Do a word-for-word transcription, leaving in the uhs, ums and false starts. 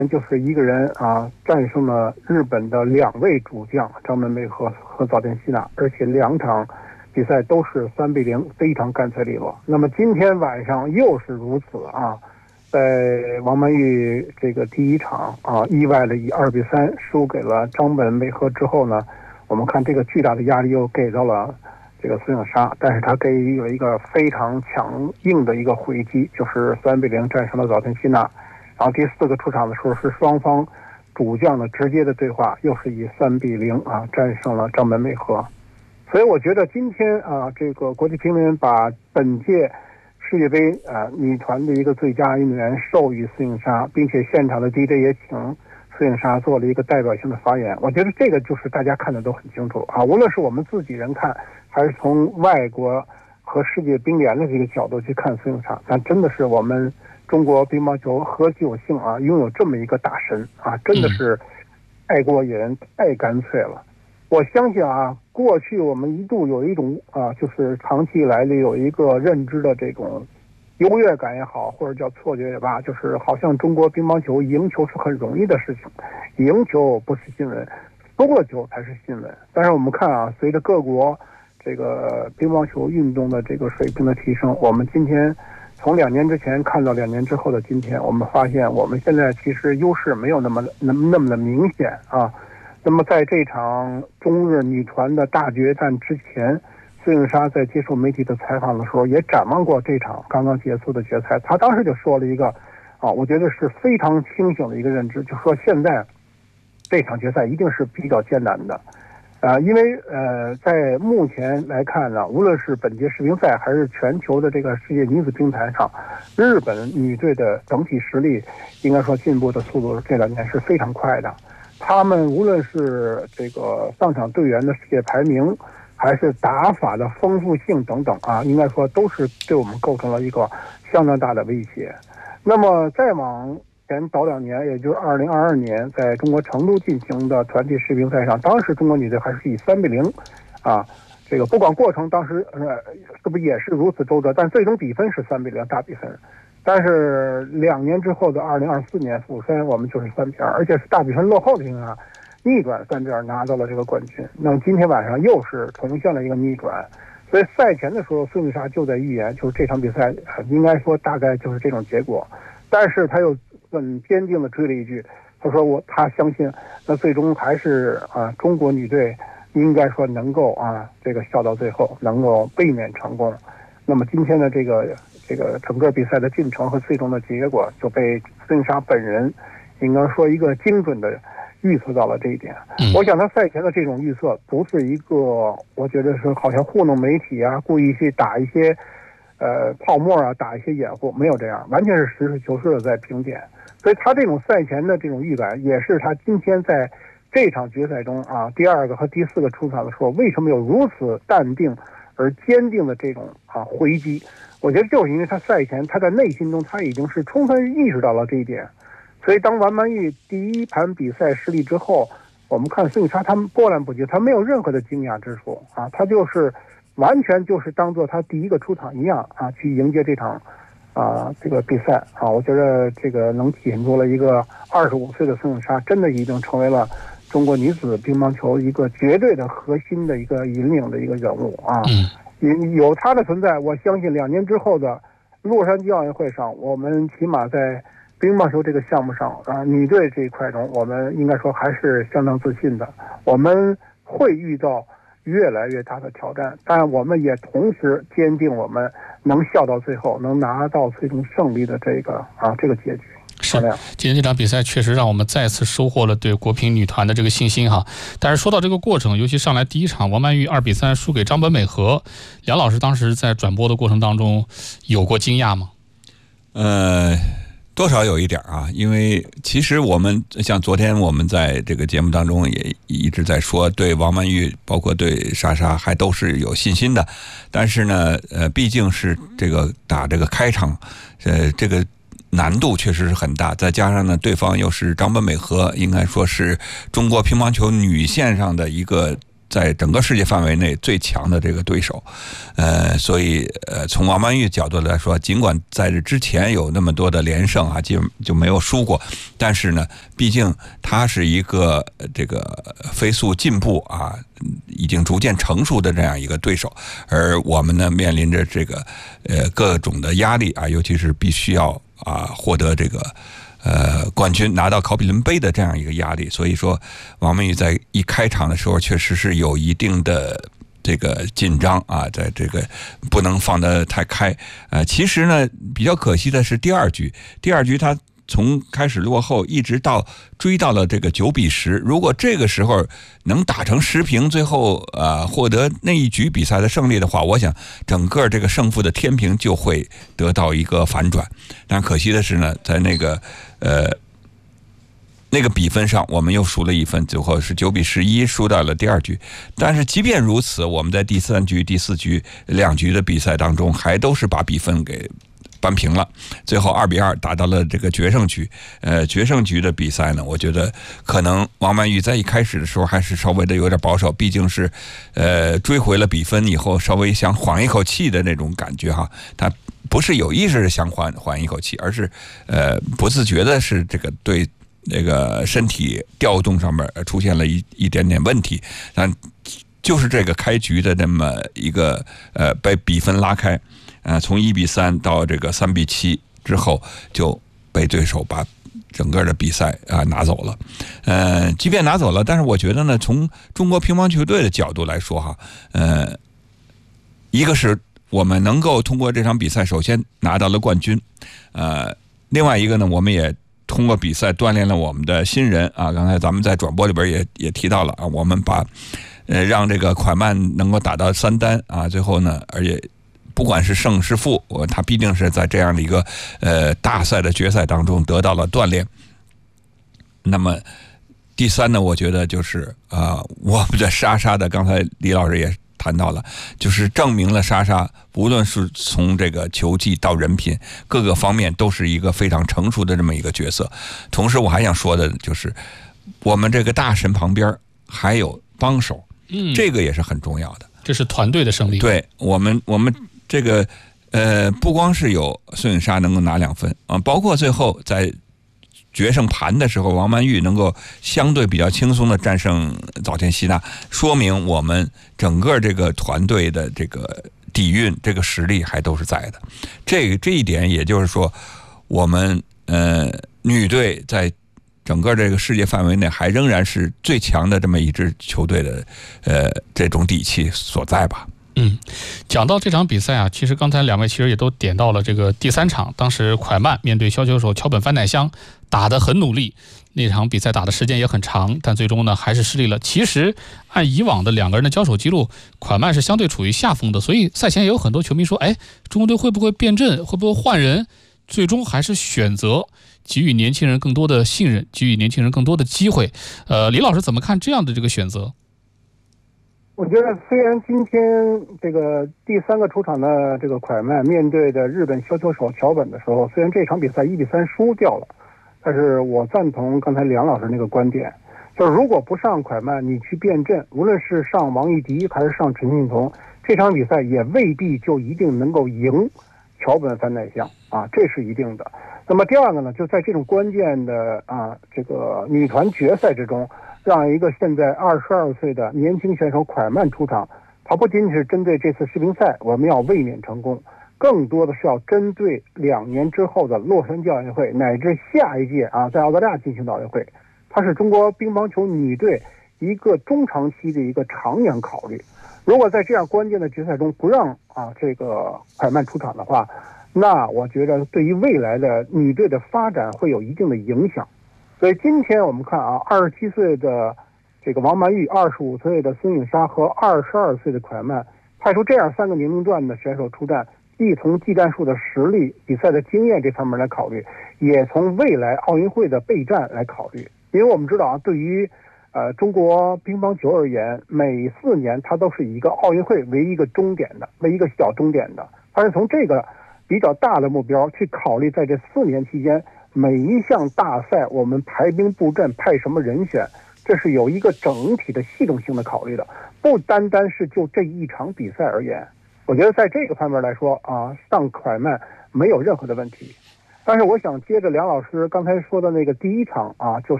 就是一个人啊战胜了日本的两位主将张本美和和早田希娜，而且两场比赛都是三比零，非常干脆利落。那么今天晚上又是如此啊，在王曼玉这个第一场啊意外的以二比三输给了张本美和之后呢，我们看这个巨大的压力又给到了这个孙颖莎，但是他给予了一个非常强硬的一个回击，就是三比零战胜了早田希娜。然后第四个出场的时候是双方主将的直接的对话，又是以三比零啊战胜了张本美和。所以我觉得今天啊，这个国际乒联把本届世界杯啊女团的一个最佳运动员授予孙颖莎，并且现场的 D J 也请孙颖莎做了一个代表性的发言。我觉得这个就是大家看的都很清楚啊，无论是我们自己人看，还是从外国和世界乒联的这个角度去看孙颖莎，但真的是我们中国乒乓球何其有幸啊，拥有这么一个大神啊，真的是太过瘾，太干脆了。我相信啊，过去我们一度有一种啊，就是长期以来的有一个认知的这种优越感也好，或者叫错觉也罢，就是好像中国乒乓球赢球是很容易的事情，赢球不是新闻，输了球才是新闻。但是我们看啊，随着各国这个乒乓球运动的这个水平的提升，我们今天从两年之前看到两年之后的今天，我们发现我们现在其实优势没有那么那么那么的明显啊。那么在这场中日女团的大决战之前，孙颖莎在接受媒体的采访的时候也展望过这场刚刚结束的决赛，她当时就说了一个啊，我觉得是非常清醒的一个认知，就说现在这场决赛一定是比较艰难的。啊，因为呃，在目前来看呢，无论是本届世乒赛还是全球的这个世界女子乒坛上，日本女队的整体实力，应该说进步的速度这两年是非常快的。他们无论是这个上场队员的世界排名，还是打法的丰富性等等啊，应该说都是对我们构成了一个相当大的威胁。那么再往前早两年，也就是二零二二年，在中国成都进行的团体世乒赛上，当时中国女队还是以三比零，啊，这个不管过程当时呃是不是也是如此周折，但最终比分是三比零大比分。但是两年之后的二零二四年釜山，我们就是三比二，而且是大比分落后的情况下，逆转三比二拿到了这个冠军。那么今天晚上又是重现了一个逆转，所以赛前的时候，孙颖莎就在预言，就是这场比赛应该说大概就是这种结果。但是他又很坚定地追了一句，他说我他相信，那最终还是啊中国女队应该说能够啊这个笑到最后，能够卫冕成功。那么今天的这个这个整个比赛的进程和最终的结果就被孙颖莎本人应该说一个精准的预测到了这一点。 嗯、 我想他赛前的这种预测不是一个我觉得是好像糊弄媒体啊，故意去打一些呃泡沫啊，打一些掩护，没有这样，完全是实事求是的在评点。所以他这种赛前的这种预感，也是他今天在这场决赛中啊第二个和第四个出场的时候，为什么有如此淡定而坚定的这种啊回击。我觉得就是因为他赛前他在内心中他已经是充分意识到了这一点，所以当王曼玉第一盘比赛失利之后，我们看孙颖莎他们波澜不惊，他没有任何的惊讶之处啊，他就是完全就是当做他第一个出场一样啊去迎接这场啊这个比赛啊。我觉得这个能体现出了一个二十五岁的孙颖莎真的已经成为了中国女子乒乓球一个绝对的核心的一个引领的一个人物啊。 嗯， 有她的存在，我相信两年之后的洛杉矶奥运会上，我们起码在乒乓球这个项目上啊，女队这一块中，我们应该说还是相当自信的。我们会遇到越来越大的挑战，但我们也同时坚定我们能笑到最后，能拿到最终胜利的这个啊这个结局。 是，今天这场比赛确实让我们再次收获了对国乒女团的这个信心哈。但是说到这个过程，尤其上来第一场王曼玉二比三输给张本美和，梁老师当时在转播的过程当中有过惊讶吗？ 呃，多少有一点啊，因为其实我们像昨天我们在这个节目当中也一直在说，对王曼玉包括对莎莎还都是有信心的，但是呢，呃，毕竟是这个打这个开场，呃，这个难度确实是很大，再加上呢，对方又是张本美和，应该说是中国乒乓球女线上的一个在整个世界范围内最强的这个对手，呃，所以呃，从王曼玉角度来说，尽管在这之前有那么多的连胜啊，就就没有输过，但是呢，毕竟他是一个这个飞速进步啊，已经逐渐成熟的这样一个对手，而我们呢面临着这个呃各种的压力啊，尤其是必须要啊获得这个。呃，冠军拿到考比伦杯的这样一个压力，所以说王曼玉在一开场的时候确实是有一定的这个紧张啊，在这个不能放得太开。呃，其实呢，比较可惜的是第二局，第二局他从开始落后一直到追到了这个九比十，如果这个时候能打成十平，最后呃获得那一局比赛的胜利的话，我想整个这个胜负的天平就会得到一个反转。但可惜的是呢，在那个呃那个比分上，我们又输了一分，最后是九比十一输到了第二局。但是即便如此，我们在第三局、第四局两局的比赛当中，还都是把比分给扳平了，最后二比二打到了这个决胜局。呃，决胜局的比赛呢，我觉得可能王曼玉在一开始的时候还是稍微的有点保守，毕竟是呃追回了比分以后，稍微想缓一口气的那种感觉哈。他不是有意识的想缓缓一口气，而是呃不自觉的是这个对那个身体调动上面出现了一一点点问题，但就是这个开局的那么一个呃被比分拉开。呃，从一比三到这个三比七之后，就被对手把整个的比赛啊拿走了。呃，即便拿走了，但是我觉得呢，从中国乒乓球队的角度来说哈，呃，一个是我们能够通过这场比赛，首先拿到了冠军，呃，另外一个呢，我们也通过比赛锻炼了我们的新人啊。刚才咱们在转播里边也也提到了啊，我们把呃让这个蒯曼能够打到三单啊，最后呢，而且。不管是胜是负，他必定是在这样的一个呃大赛的决赛当中得到了锻炼。那么第三呢，我觉得就是啊、呃，我们的莎莎的，刚才李老师也谈到了，就是证明了莎莎无论是从这个球技到人品各个方面都是一个非常成熟的这么一个角色。同时，我还想说的就是，我们这个大神旁边还有帮手，嗯，这个也是很重要的。 这是团队的胜利。 对我们，我们。这个呃，不光是有孙颖莎能够拿两分啊，包括最后在决胜盘的时候，王曼玉能够相对比较轻松的战胜早田希娜，说明我们整个这个团队的这个底蕴、这个实力还都是在的。这个这一点，也就是说，我们呃女队在整个这个世界范围内还仍然是最强的这么一支球队的呃这种底气所在吧。 嗯，讲到这场比赛啊，其实刚才两位其实也都点到了这个第三场，当时蒯曼面对削球手桥本帆乃香打得很努力，那场比赛打的时间也很长，但最终呢还是失利了。其实按以往的两个人的交手记录，蒯曼是相对处于下风的，所以赛前也有很多球迷说，哎，中国队会不会变阵，会不会换人？最终还是选择给予年轻人更多的信任，给予年轻人更多的机会。呃，李老师怎么看这样的这个选择？ 我觉得虽然今天这个第三个出场的这个蒯曼面对的日本削球手桥本的时候，虽然这场比赛一比三输掉了，但是我赞同刚才梁老师那个观点，就是如果不上蒯曼，你去变阵，无论是上王艺迪还是上陈幸同，这场比赛也未必就一定能够赢桥本帆乃香啊，这是一定的。那么第二个呢，就在这种关键的啊这个女团决赛之中，让一个现在二十二岁的年轻选手蒯曼出场，他不仅仅是针对这次世乒赛我们要卫冕成功，更多的是要针对两年之后的洛杉矶奥运会乃至下一届啊在澳大利亚进行的奥运会，它是中国乒乓球女队一个中长期的一个长远考虑。如果在这样关键的决赛中不让啊这个蒯曼出场的话，那我觉得对于未来的女队的发展会有一定的影响。所以今天我们看啊，二十七岁的这个王曼玉，二十五岁的孙颖莎和二十二岁的蒯曼，派出这样三个年龄段的选手出战，既从技战术的实力、比赛的经验这方面来考虑，也从未来奥运会的备战来考虑。因为我们知道啊，对于呃中国乒乓球而言，每四年它都是以一个奥运会为一个终点的，为一个小终点的，它是从这个比较大的目标去考虑，在这四年期间每一项大赛我们排兵布阵派什么人选，这是有一个整体的系统性的考虑的， 不单单是就这一场比赛而言，我觉得在这个方面来说啊，上快慢没有任何的问题。但是我想接着梁老师刚才说的那个第一场啊，就